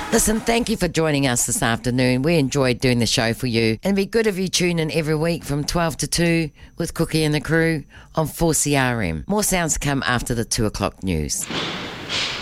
Listen, thank you for joining us this afternoon. We enjoyed doing the show for you. And it'd be good if you tune in every week from 12 to 2 with Cookie and the crew on 4CRM. More sounds come after the 2 o'clock news.